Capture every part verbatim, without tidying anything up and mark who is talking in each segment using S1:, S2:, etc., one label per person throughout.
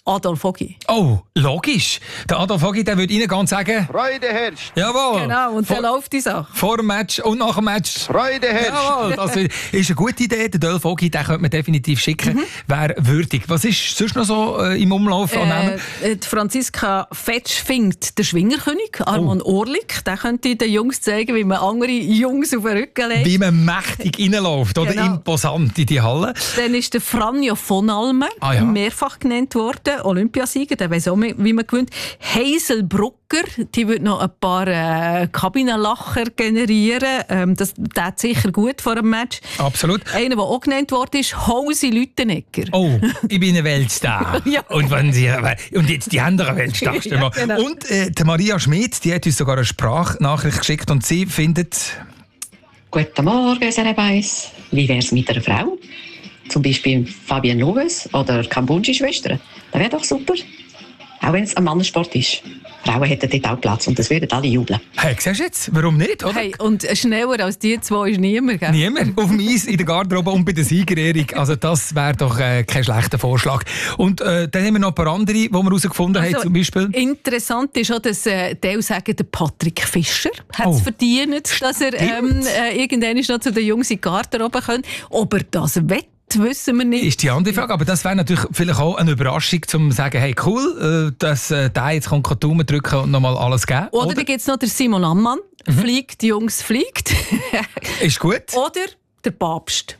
S1: Adolf Ogi.
S2: Oh, logisch. Der Adolf Ogi, der würde Ihnen ganz sagen...
S3: Freude herrscht.
S2: Jawohl.
S1: Genau, und
S2: vor,
S1: dann läuft die Sache.
S2: Vor dem Match und nach dem Match.
S3: Freude herrscht.
S2: Jawohl, das ist eine gute Idee. Den Adolf Ogi, den könnte man definitiv schicken. Mhm. Wäre würdig. Was ist sonst noch so äh, im Umlauf?
S1: Äh, die Franziska Fetsch-Finkt, der Schwingerkönig, Armand oh. Orlik. Der könnte den Jungs zeigen, wie man andere Jungs auf den Rücken legt.
S2: Wie man mächtig reinläuft, oder genau. Imposant in die Halle.
S1: Dann ist der Franjo von Almen, ah, ja. mehrfach genannt worden. Olympiasieger, der weiss auch, wie man gewinnt. Hazel Brucker, die wird noch ein paar äh, Kabinenlacher generieren. Ähm, das tut sicher gut vor dem Match.
S2: Absolut.
S1: Einer, der auch genannt worden ist, Hausi Lüttenegger.
S2: Oh, ich bin ein Weltstar. Ja. Und, wenn Sie, und jetzt die anderen Weltstars. Ja, genau. Und äh, die Maria Schmidt, die hat uns sogar eine Sprachnachricht geschickt und sie findet...
S4: Guten Morgen, Serebais. Wie wäre es mit einer Frau? Zum Beispiel Fabian Loves oder Kambunji-Schwestern. Das wäre doch super. Auch wenn es ein Mannensport ist. Frauen hätten dort auch Platz und das würden alle jubeln.
S2: Hey, siehst du jetzt? Warum nicht, oder?
S1: Hey, und schneller als die zwei ist niemand, gell?
S2: Niemand. Auf dem Eis, in der Garderobe und bei der Siegerehrung. Also das wäre doch äh, kein schlechter Vorschlag. Und äh, dann haben wir noch ein paar andere, die wir herausgefunden also, haben, zum Beispiel.
S1: Interessant ist auch, dass äh, die sagen, der Patrick Fischer hat es oh. verdient, dass er ähm, äh, irgendwann noch zu den Jungs in die Garderobe kommt. Ob er das wett, wissen wir nicht.
S2: Ist die andere Frage, aber das wäre natürlich vielleicht auch eine Überraschung, um zu sagen, hey cool, äh, dass äh, der jetzt kann Daumen drücken und nochmal alles geben.
S1: Oder, Oder? Da gibt es noch den Simon Ammann, mhm. fliegt, Jungs, fliegt.
S2: Ist gut.
S1: Oder der Papst.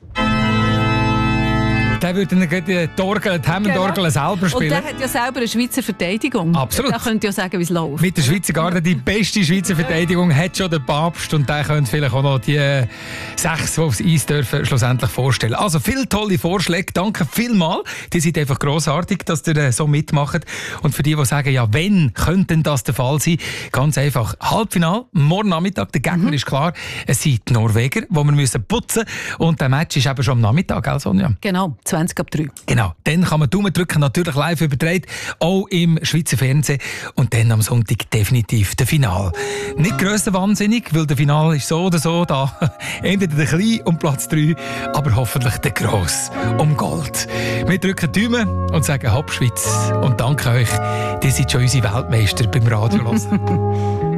S2: Der würde dann die Torgel, die Hemmendorgel genau. selber spielen.
S1: Und der hat ja selber eine Schweizer Verteidigung.
S2: Absolut.
S1: Der könnte ja sagen, wie es läuft.
S2: Mit der Schweizer Garde, die beste Schweizer Verteidigung hat schon der Papst. Und der könnte vielleicht auch noch die äh, sechs, die aufs Eis dürfen, schlussendlich vorstellen. Also viele tolle Vorschläge. Danke vielmals. Die sind einfach grossartig, dass ihr äh, so mitmacht. Und für die, die sagen, ja, wenn könnte denn das der Fall sein? Ganz einfach. Halbfinale, morgen Nachmittag. Der Gegner mhm. ist klar. Es sind die Norweger, die wir müssen putzen müssen. Und der Match ist eben schon am Nachmittag, gell, Sonja?
S1: Genau. zwanzig ab drei.
S2: Genau, dann kann man Daumen drücken, natürlich live übertragen, auch im Schweizer Fernsehen. Und dann am Sonntag definitiv der Final. Nicht grösser wahnsinnig, weil der Final ist so oder so da. Entweder der Klein um Platz drei, aber hoffentlich der Gross um Gold. Wir drücken Daumen und sagen Hopp Schweiz. Und danke euch, ihr seid schon unsere Weltmeister beim Radio hören.